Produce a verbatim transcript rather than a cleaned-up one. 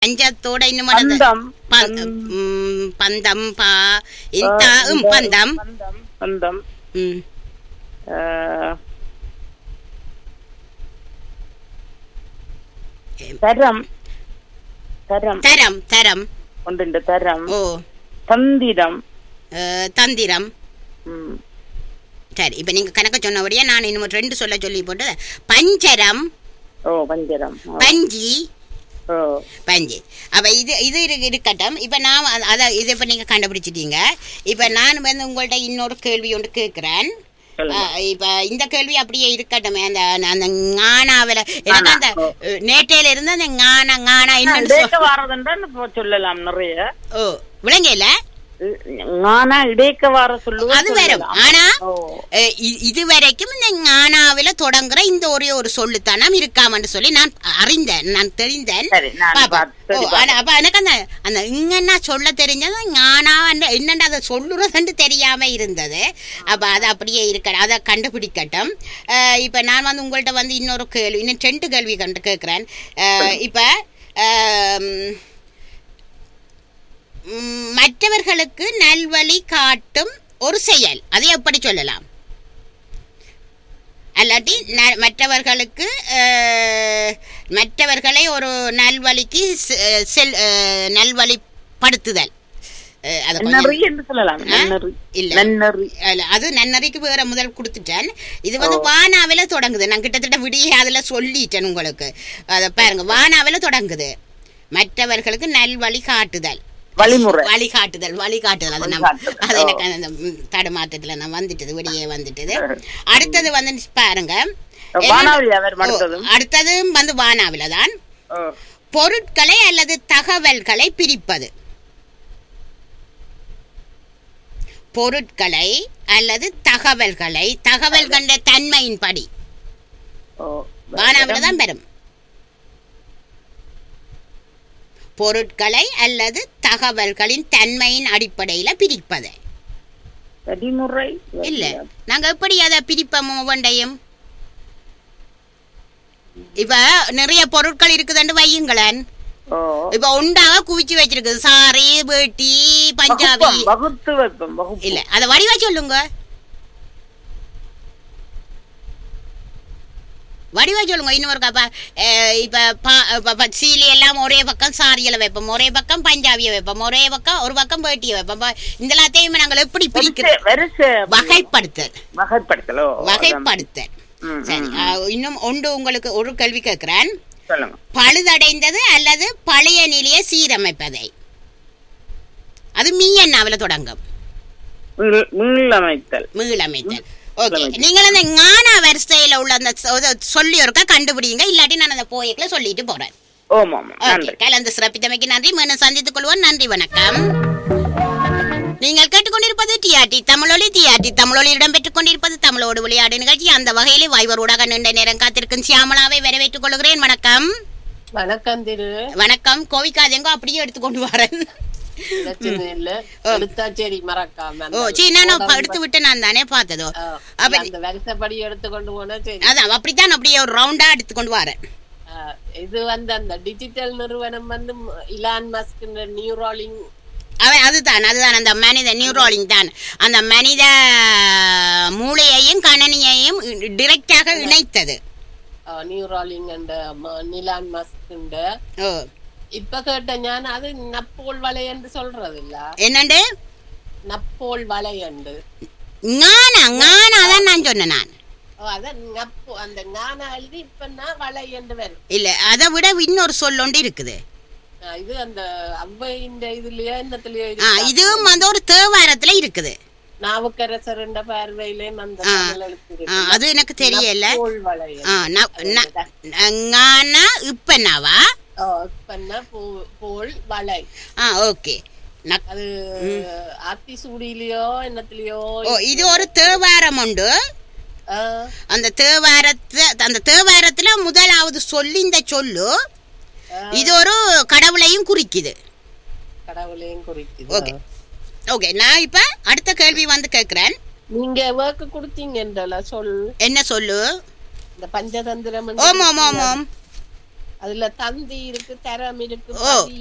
பஞ்சத்தோட இன்னும் அடுத்து பந்தம் ப- ம், பந்தம் பா இந்த ம், பந்தம் பந்தம் பந்தம் ம். அஹ், தரம் தரம் தரம் தரம் ஒன்று தரம் ஓ தந்திரம் அஹ், தந்திரம் ம். சரி இப்ப நீங்க கணக்க சொன்னபடியே நான் இன்னும் ரெண்டு சொல்ல சொல்லி போட்டு பஞ்சரம் ஓ பஞ்சரம் ஓ. பஞ்சி ஓ பஞ்சு அப்ப இது இது இரு- இருக்கட்டும் இப்ப நான் அ- அத இதை இப்ப நீங்க கண்டுபிடிச்சிட்டீங்க இப்ப நான் வந்து உங்கள்ட்ட இன்னொரு கேள்வி ஒன்று கேட்கிறேன் சொல்லுங்க. அஹ் இப்ப இந்த கேள்வி அப்படியே இருக்கட்டும் அந்த அந்த ஞானாவில எனக்கு அந்த ஓ. அஹ், நேற்றையில இருந்து அந்த ஞானா ஞானா என்னன்னு இடைக்க சொல்- வாரதுன்றான் இப்போ சொல்லலாம் நிறைய ஓ விளங்கல ஞானா இடைக்க வார சொல்லுவது அது வரும் சொல்லலாம். ஆனா ஓ அஹ், இ- இது வரைக்கும் இந்த ஞானாவில தொடங்குற இந்த ஒரே ஒரு சொல்லுத்தானாம் இருக்காமன்னு சொல்லி நான் அறிந்தேன் நான் தெரிந்தேன் சரி நான் பாப்பா. பார்த்து ஓ, சரி ஆனா, அப்ப எனக்கு அந்த அந்த இங்கன்னா சொல்ல தெரிஞ்சது ஞானா என்னண்டு அதை சொல்லுறதுன்னு தெரியாம இருந்தது அப்ப அது அப்படியே இருக்க அதை கண்டுபிடிக்கட்டும் அஹ், இப்ப நான் வந்து உங்கள்ட்ட வந்து இன்னொரு கேள்வி இன்னும் ரெண்டு கேள்வி கண்டு கேட்கிறேன் அஹ், இப்ப அஹ், ம், மற்றவர்களுக்கு நல்வழி காட்டும் ஒரு செயல் அதை எப்படி சொல்லலாம் அல்லாட்டி ந- மற்றவர்களுக்கு அஹ், மற்றவர்களை ஒரு நல்வழிக்கு செ- செல் அஹ், நல்வழிப்படுத்துதல் அஹ், அதை கொஞ்சம் நன்னறி என்று சொல்லலாம் நன்னறி இல்ல. நன்னறி அல்ல, அது நன்னறிக்கு வேற முதல் கொடுத்துட்டேன் இது வந்து வானாவில தொடங்குது நான் கிட்டத்தட்ட விடிய அதுல சொல்லிட்டேன் உங்களுக்கு அதை பாருங்க வானாவில தொடங்குது மற்றவர்களுக்கு நல்வழி காட்டுதல் வழிமுறை வழிகாட்டுதல் வழிகாட்டுதல் அது நம்ம வழிகாட்டுதல். அது எனக்கு அந்த ம், தடுமாற்றத்துல நான் வந்துட்டது வெளியே வந்துட்டது அடுத்தது வந்து பாருங்க வானாவில் அவர் ஓ, மடுத்ததும் அடுத்தது வந்து வானாவில தான் ஓ, பொருட்களை அல்லது தகவல்களை பிரிப்பது பொருட்களை அல்லது தகவல்களை தகவல் கண்ட தன்மையின்படி ஓ, வானாவில தான் பெறும் பொருட்களை அல்லது தகவல்களின் தன்மையின் அடிப்படையில பிரிப்பது வழிமுறை இல்ல நாங்க எப்படி அதை பிரிப்போம் ஒவ்வொன்றையும் இப்ப நிறைய பொருட்கள் இருக்குதுன்னு வையுங்களேன் ஓ இப்ப உண்டாக குவிச்சு வச்சிருக்குது சாரி வேட்டி பஞ்சாபி வகுப்பம், வகுத்து வைப்போம் வகுப்பு இல்ல அத வடிவா சொல்லுங்க வடிவா சொல்லுங்க இன்னொரு கப்ப இப்ப பா- இப்ப ப- சீலை எல்லாம் ஒரே பக்கம் சாரியில வைப்போம் ஒரே பக்கம் பஞ்சாபிய வைப்போம் ஒரே பக்கம் ஒரு பக்கம் வேட்டியை வைப்போம் ப- இந்த எல்லாத்தையும் நாங்கள் எப்படி பிரிக்கிறோம் வரிசை வகைப்படுத்தல் வகைப்படுத்தலோ வகைப்படுத்தல் ம், சரி ம், அஹ், இன்னும் ஒன்று உங்களுக்கு ஒரு கேள்வி கேட்கிறேன் சொல்லுங்க பழுதடைந்தது அல்லது பழைய நிலையை சீரமைப்பதை அது மீயன்னாவில தொடங்கும் மீள்- மீளமைத்தல் மீளமைத்தல் ஓகே நீங்கள் அந்த ஞானா வரிசையில உள்ள அந்த சொ- இத சொல்லி ஒருக்கா கண்டுபிடிங்க இல்லாட்டி நான் அந்த போயக்குல சொல்லிட்டு போறேன் ஓம் ஆமா ஓகே நன்றி கலந்து சிறப்பித்தமைக்கு நன்றி மீண்டும் சந்தித்துக் கொள்வோம் நன்றி வணக்கம் நீங்கள் கேட்டுக்கொண்டிருப்பது டிஆர்டி தமிழொலி டிஆர்டி தமிழொலி இடம்பெற்றுக் கொண்டிருப்பது தமிழோடு விளையாடு நிகழ்ச்சி அந்த வகையிலே வாய்வரூடாக நீண்ட நேரம் காத்திருக்கும் சியாமலாவை வரவேற்றுக் கொள்கிறேன் வணக்கம் வணக்கம் திரு வணக்கம் கோவிக்காதேங்கோ அப்படியே எடுத்துக்கொண்டு வரேன் பிரச்சனை இல்ல எடுத்தா சரி மறக்காம ஓ சரி நான் எடுத்து விட்டு நான் தானே பார்த்ததோ ஆ, அப்ப அந்த வரிசைப்படி எடுத்துக்கொண்டு போனா சரி அதான் அப்படித்தான் அப்படியே ஒரு ரவுண்டா எடுத்துக்கொண்டு வரேன் ஆ, இது வந்து அந்த டிஜிட்டல் நிறுவனம் வந்து இலான் மஸ்க் நியூராலிங் அவன் அதுதான் அதுதான் அந்த மனித நியூரோலிங் தான் அந்த மனித மூளையையும் கணனியையும் டிரெக்டாக இணைத்தது நியூராலிங் அண்ட் நிலான் மஸ்க் ஓ இப்ப கேட்ட ஞான அது நப்போல் வலை என்று சொல்றது இல்ல என்னண்டு நப்போல் வலை என்று ஞானா ஞானா தான் நான் சொன்னேன் நான் அதான் நப்போ அந்த ஞான எழுதி இப்ப நான் வலை என்று வரும் இல்ல அதை விட இன்னொரு சொல்லொண்டு இருக்குது ஆ, இது அந்த அவ்வை இந்த இதுலயோ என்னத்துலயோ ஆ, இதுவும் வந்து ஒரு தேவாரத்துல இருக்குது நாவுக்கரசர் என்ற பார்வையிலே அந்த ஆ, தமிழ் எழுத்து இருக்கு. ஆ, அது எனக்கு தெரியல நப்போல் வலை ஆ, ந- ந- ஞானா இப்பனாவா ஓ, இப்பன்னா போ- போல் வலை ஆ ஓகே நக்- அது ஆத்தி சூடியிலயோ என்னத்துலயோ ஓ இது ஒரு தேவாரம் உண்டு ஆ, அந்த தேவாரத்தை அந்த தேவாரத்துல முதலாவது சொல்லி இந்த சொல்லு இது ஒரு கடவுளையும் குறிக்குது கடவுளையும் குறிக்குது ஓகே ஓகே நான் இப்ப அடுத்த கேள்வி வந்து கேக்குறேன் நீங்க ஒர்க் கொடுத்தீங்கன்றல சொல் என்ன சொல்லு இந்த பஞ்சதந்திரம் ஓம் ஓம் ஓம் ஓம் அதுல தந்தி இருக்கு, தரம் இருக்கு, ஓ. பதி